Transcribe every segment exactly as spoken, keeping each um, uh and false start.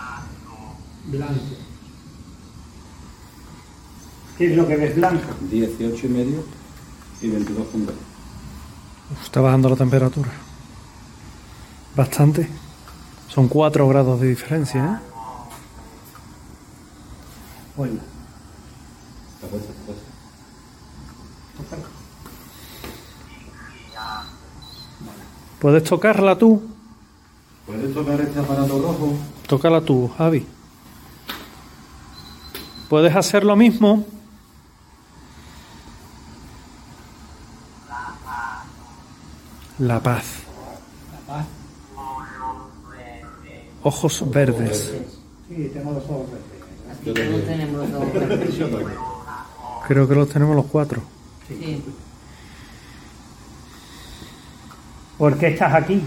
Blanco. ¿Qué es lo que ves blanco? dieciocho y medio y veintidós puntos. Está bajando la temperatura. Bastante. Son cuatro grados de diferencia, ¿eh? Hola. Está puesto, está puesto. ¿Puedes tocarla tú? ¿Puedes tocar este aparato rojo? Tócala tú, Javi. ¿Puedes hacer lo mismo? La paz. La paz. Ojos verdes. Sí, tengo los ojos verdes. Yo Todos también. tenemos los ojos verdes. Yo también. Creo que los tenemos los cuatro. Sí. ¿Por qué estás aquí?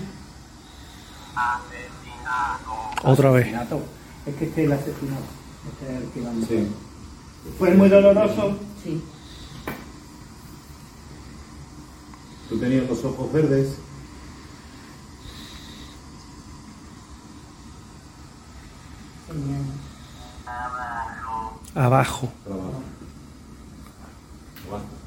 Otra vez. Asesinato. Es que este es el asesinato. Este es el que vamos. Sí. Fue muy doloroso. Sí. Tú tenías los ojos verdes. Señal. Abajo. Para abajo. Abajo.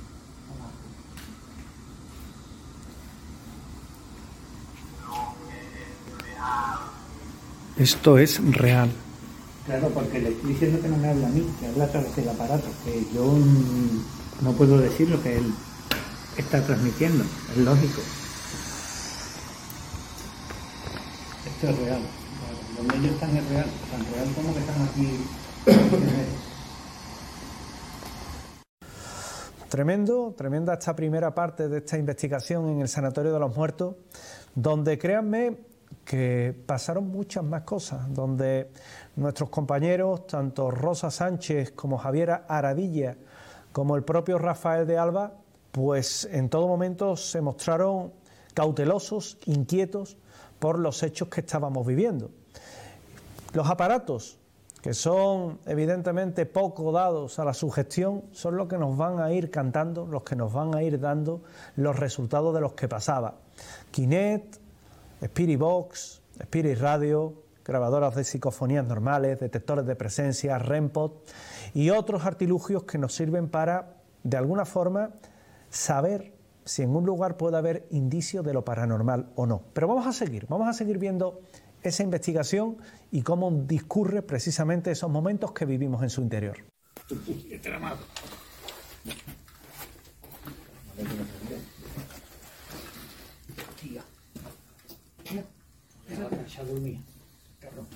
Esto es real. Claro, porque le estoy diciendo que no me habla a mí, que habla a través del aparato, que yo mm, no puedo decir lo que él está transmitiendo, es lógico. Esto es real. Donde ellos están es real, tan real como que están aquí. Tremendo, tremenda esta primera parte de esta investigación en el Sanatorio de los Muertos, donde créanme que pasaron muchas más cosas, donde nuestros compañeros, tanto Rosa Sánchez como Javiera Aradilla, como el propio Rafael de Alba, pues en todo momento se mostraron cautelosos, inquietos por los hechos que estábamos viviendo. Los aparatos, que son evidentemente poco dados a la sugestión, son los que nos van a ir cantando, los que nos van a ir dando los resultados de los que pasaba. Kinet, Spirit Box, Spirit Radio, grabadoras de psicofonías normales, detectores de presencia, REMpod y otros artilugios que nos sirven para, de alguna forma, saber si en un lugar puede haber indicios de lo paranormal o no. Pero vamos a seguir, vamos a seguir viendo esa investigación y cómo discurre precisamente esos momentos que vivimos en su interior. Este era malo. Tía. Tía. Ya dormía. Cabrón.